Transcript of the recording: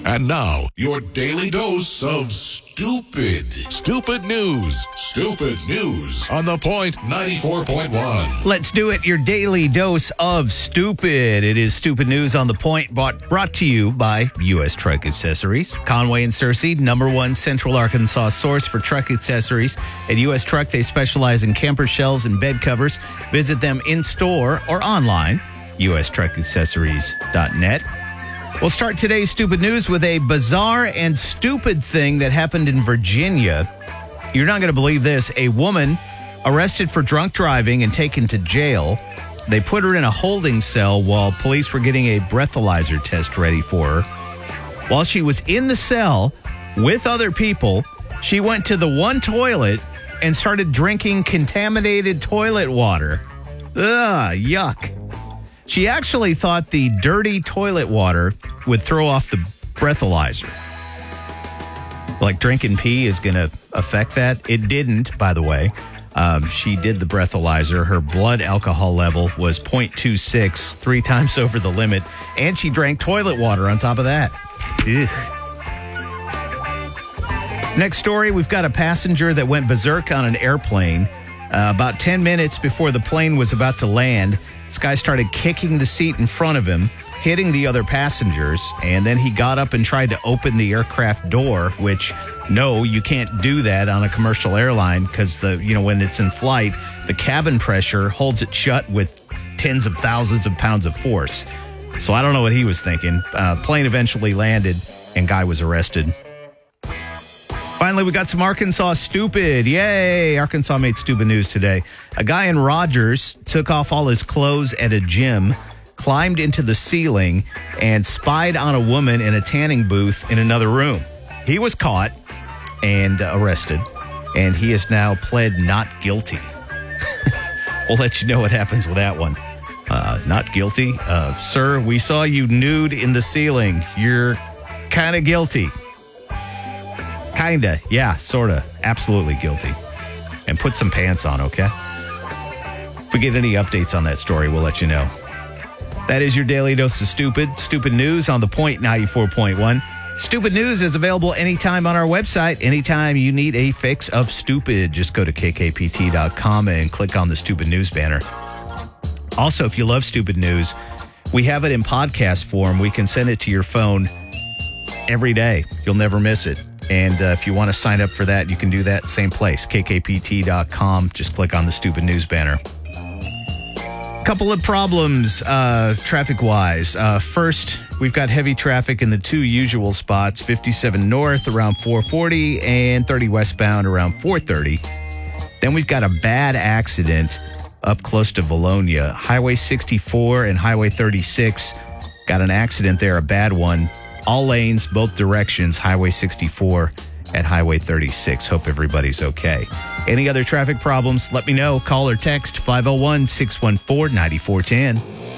And now, your daily dose of stupid. Stupid news. Stupid news on The Point 94.1. Let's do it. Your daily dose of stupid. It is Stupid News on The Point, brought to you by U.S. Truck Accessories. Conway and Searcy, #1 Central Arkansas source for truck accessories. At U.S. Truck, they specialize in camper shells and bed covers. Visit them in-store or online, ustruckaccessories.net. We'll start today's Stupid News with a bizarre and stupid thing that happened in Virginia. You're not going to believe this. A woman arrested for drunk driving and taken to jail. They put her in a holding cell while police were getting a breathalyzer test ready for her. While she was in the cell with other people, she went to the one toilet and started drinking contaminated toilet water. Ugh, yuck. She actually thought the dirty toilet water would throw off the breathalyzer. Like drinking pee is going to affect that. It didn't, by the way. She did the breathalyzer. Her blood alcohol level was 0.26, 3 times over the limit. And she drank toilet water on top of that. Ugh. Next story, we've got a passenger that went berserk on an airplane. About 10 minutes before the plane was about to land, this guy started kicking the seat in front of him, hitting the other passengers, and then he got up and tried to open the aircraft door, which, no, you can't do that on a commercial airline because, when it's in flight, the cabin pressure holds it shut with tens of thousands of pounds of force. So I don't know what he was thinking. Plane eventually landed, and guy was arrested. Finally, we got some Arkansas stupid. Yay! Arkansas made stupid news today. A guy in Rogers took off all his clothes at a gym, climbed into the ceiling, and spied on a woman in a tanning booth in another room. He was caught and arrested, and he is now pled not guilty. We'll let you know what happens with that one. Not guilty. Sir, we saw you nude in the ceiling. You're kind of guilty. Kinda. Yeah, sorta. Absolutely guilty. And put some pants on, okay? If we get any updates on that story, we'll let you know. That is your daily dose of stupid news on The Point 94.1. Stupid News is available anytime on our website. Anytime you need a fix of stupid, just go to kkpt.com and click on the Stupid News banner. Also, if you love Stupid News, we have it in podcast form. We can send it to your phone every day. You'll never miss it. And if you want to sign up for that, you can do that same place, kkpt.com. Just click on the Stupid News banner. Couple of problems traffic-wise. First, we've got heavy traffic in the 2 usual spots, 57 north around 440 and 30 westbound around 430. Then we've got a bad accident up close to Valonia. Highway 64 and Highway 36 got an accident there, a bad one. All lanes, both directions, Highway 64 at Highway 36. Hope everybody's okay. Any other traffic problems, let me know. Call or text 501-614-9410.